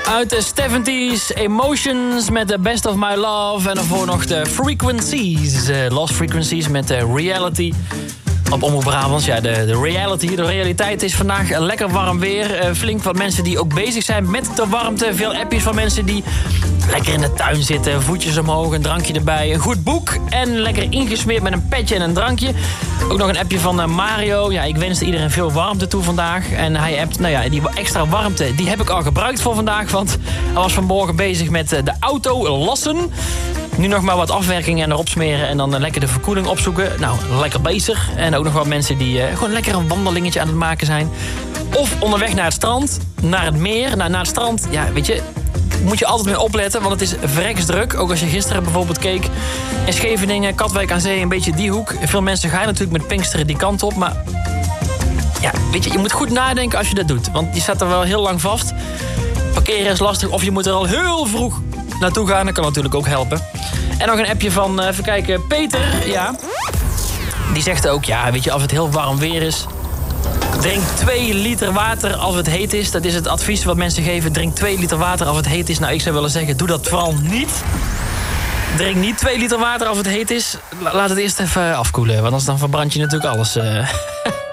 Uit de 70s, Emotions met The Best of My Love. En daarvoor nog de Frequencies. Lost Frequencies met Reality. Op Omroep Brabant, ja, de reality, de realiteit is vandaag lekker warm weer. Flink wat mensen die ook bezig zijn met de warmte. Veel appjes van mensen die lekker in de tuin zitten. Voetjes omhoog, een drankje erbij. Een goed boek en lekker ingesmeerd met een petje en een drankje. Ook nog een appje van Mario. Ja, ik wenste iedereen veel warmte toe vandaag. En hij appt, nou ja, die extra warmte, die heb ik al gebruikt voor vandaag. Want hij was vanmorgen bezig met de auto lassen. Nu nog maar wat afwerking en erop smeren en dan lekker de verkoeling opzoeken. Nou, lekker bezig. En ook nog wat mensen die gewoon lekker een wandelingetje aan het maken zijn. Of onderweg naar het strand, naar het meer. Nou, naar het strand, ja, weet je, moet je altijd mee opletten, want het is verreksdruk. Ook als je gisteren bijvoorbeeld keek in Scheveningen, Katwijk aan Zee, een beetje die hoek. Veel mensen gaan natuurlijk met Pinksteren die kant op, maar ja, weet je moet goed nadenken als je dat doet. Want je staat er wel heel lang vast. Parkeren is lastig, of je moet er al heel vroeg naartoe gaan. Dat kan natuurlijk ook helpen. En nog een appje van, even kijken, Peter, ja. Die zegt ook, ja, weet je, als het heel warm weer is, drink 2 liter water als het heet is. Dat is het advies wat mensen geven. Drink 2 liter water als het heet is. Nou, ik zou willen zeggen, doe dat vooral niet. Drink niet 2 liter water als het heet is. Laat het eerst even afkoelen, want anders dan verbrand je natuurlijk alles.